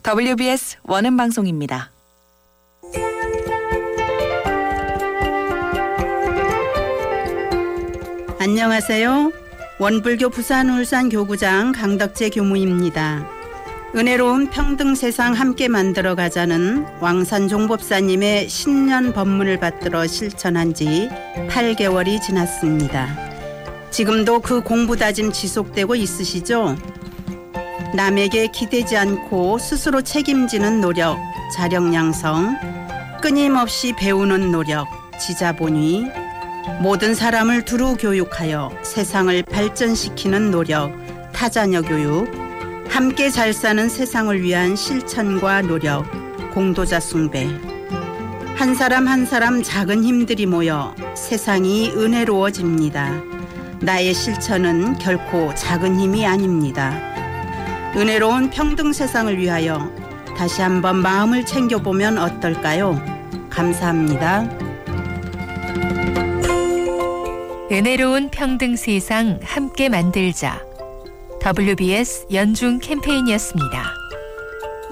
WBS 원음방송입니다. 안녕하세요. 원불교 부산 울산 교구장 강덕재 교무입니다. 은혜로운 평등 세상 함께 만들어 가자는 왕산 종법사님의 신년 법문을 받들어 실천한 지 8개월이 지났습니다. 지금도 그 공부 다짐 지속되고 있으시죠? 남에게 기대지 않고 스스로 책임지는 노력, 자력양성, 끊임없이 배우는 노력, 지자본위, 모든 사람을 두루 교육하여 세상을 발전시키는 노력, 타자녀 교육, 함께 잘 사는 세상을 위한 실천과 노력, 공도자 숭배. 한 사람 한 사람 작은 힘들이 모여 세상이 은혜로워집니다. 나의 실천은 결코 작은 힘이 아닙니다. 은혜로운 평등 세상을 위하여 다시 한번 마음을 챙겨보면 어떨까요? 감사합니다. 은혜로운 평등 세상 함께 만들자. WBS 연중 캠페인이었습니다.